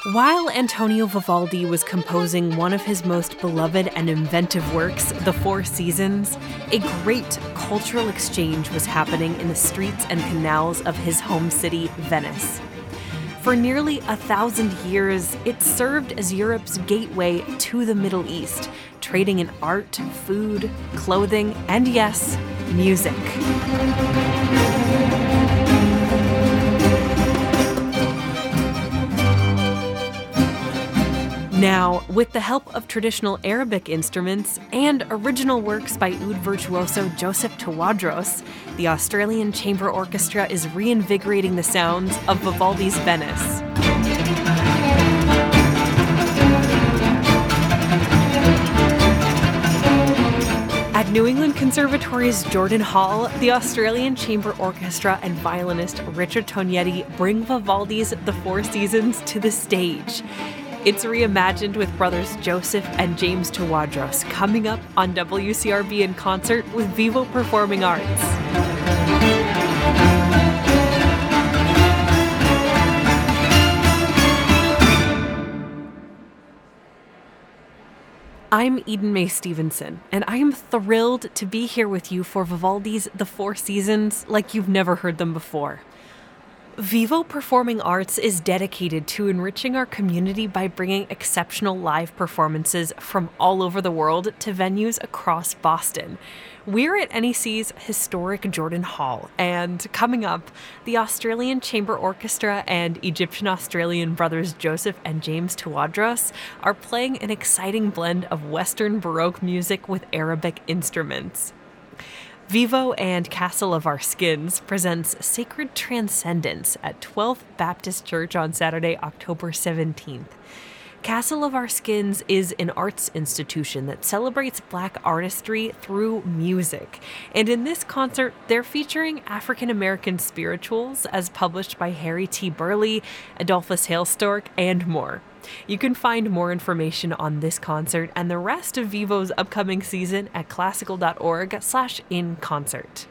While Antonio Vivaldi was composing one of his most beloved and inventive works, The Four Seasons, a great cultural exchange was happening in the streets and canals of his home city, Venice. For nearly 1,000 years, it served as Europe's gateway to the Middle East, trading in art, food, clothing, and yes, music. Now, with the help of traditional Arabic instruments and original works by oud virtuoso Joseph Tawadros, the Australian Chamber Orchestra is reinvigorating the sounds of Vivaldi's Venice. At New England Conservatory's Jordan Hall, the Australian Chamber Orchestra and violinist Richard Tognetti bring Vivaldi's The Four Seasons to the stage. It's reimagined with brothers Joseph and James Tawadros coming up on WCRB in concert with Vivo Performing Arts. I'm Eden Mae Stevenson, and I am thrilled to be here with you for Vivaldi's The Four Seasons like you've never heard them before. Vivo Performing Arts is dedicated to enriching our community by bringing exceptional live performances from all over the world to venues across Boston. We're at NEC's historic Jordan Hall, and coming up, the Australian Chamber Orchestra and Egyptian-Australian brothers Joseph and James Tawadros are playing an exciting blend of Western Baroque music with Arabic instruments. Vivo and Castle of Our Skins presents Sacred Transcendence at 12th Baptist Church on Saturday, October 17th. Castle of Our Skins is an arts institution that celebrates Black artistry through music. And in this concert, they're featuring African-American spirituals as published by Harry T. Burleigh, Adolphus Hailstork, and more. You can find more information on this concert and the rest of Vivo's upcoming season at classical.org/inconcert.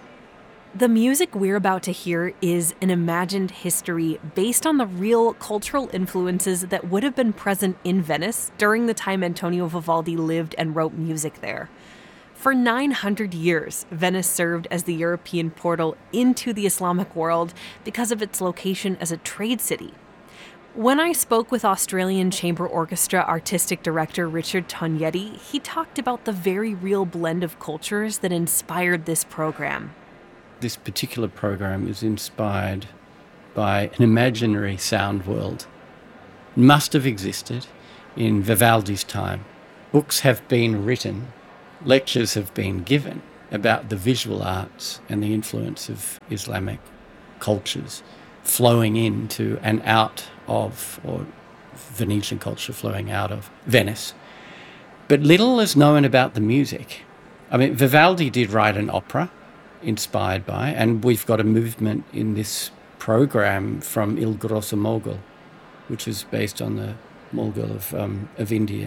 The music we're about to hear is an imagined history based on the real cultural influences that would have been present in Venice during the time Antonio Vivaldi lived and wrote music there. For 900 years, Venice served as the European portal into the Islamic world because of its location as a trade city. When I spoke with Australian Chamber Orchestra Artistic Director Richard Tognetti, he talked about the very real blend of cultures that inspired this program. This particular program is inspired by an imaginary sound world. It must have existed in Vivaldi's time. Books have been written, lectures have been given about the visual arts and the influence of Islamic cultures flowing into and out of, or Venetian culture flowing out of Venice. But little is known about the music. I mean, Vivaldi did write an opera inspired by, and we've got a movement in this program from Il Grosso Mogul, which is based on the Mogul of India.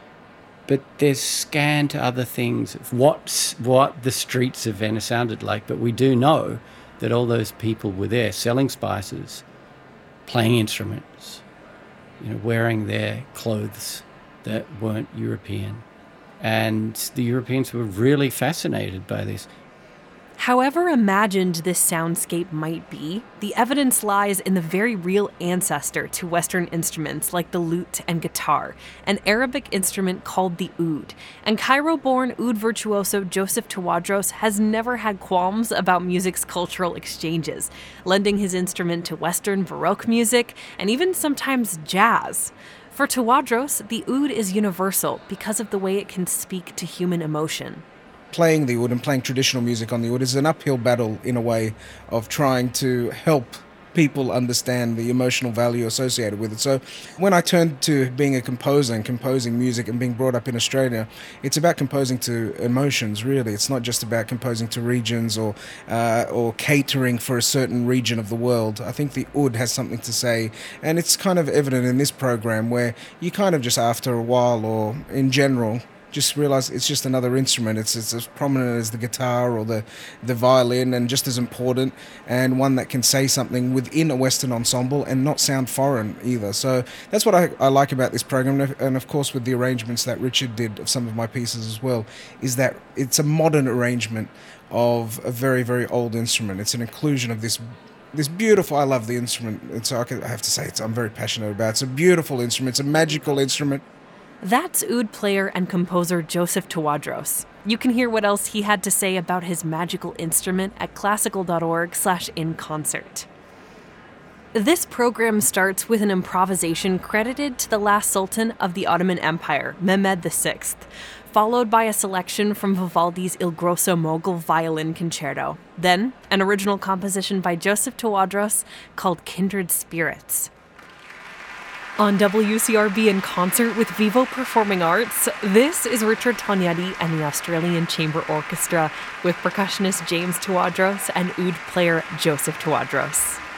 But there's scant other things of what the streets of Venice sounded like, but we do know that all those people were there selling spices, playing instruments, wearing their clothes that weren't European. And the Europeans were really fascinated by this. However imagined this soundscape might be, the evidence lies in the very real ancestor to Western instruments like the lute and guitar, an Arabic instrument called the oud. And Cairo-born oud virtuoso Joseph Tawadros has never had qualms about music's cultural exchanges, lending his instrument to Western Baroque music and even sometimes jazz. For Tawadros, the oud is universal because of the way it can speak to human emotion. Playing the oud and playing traditional music on the oud is an uphill battle in a way of trying to help people understand the emotional value associated with it. So when I turned to being a composer and composing music and being brought up in Australia, it's about composing to emotions, really. It's not just about composing to regions or catering for a certain region of the world. I think the oud has something to say, and it's kind of evident in this program where you kind of just after a while, or in general, just realize it's just another instrument. It's as prominent as the guitar or the violin, and just as important, and one that can say something within a Western ensemble and not sound foreign either. So that's what I like about this program, and of course with the arrangements that Richard did of some of my pieces as well, is that it's a modern arrangement of a very, very old instrument. It's an inclusion of this beautiful, I love the instrument, and so I have to say I'm very passionate about it. It's a beautiful instrument, it's a magical instrument. That's oud player and composer Joseph Tawadros. You can hear what else he had to say about his magical instrument at classical.org/inconcert. This program starts with an improvisation credited to the last sultan of the Ottoman Empire, Mehmed VI, followed by a selection from Vivaldi's Il Grosso Mogul Violin Concerto. Then, an original composition by Joseph Tawadros called Kindred Spirits. On WCRB in concert with Vivo Performing Arts, this is Richard Tognati and the Australian Chamber Orchestra with percussionist James Tawadros and oud player Joseph Tawadros.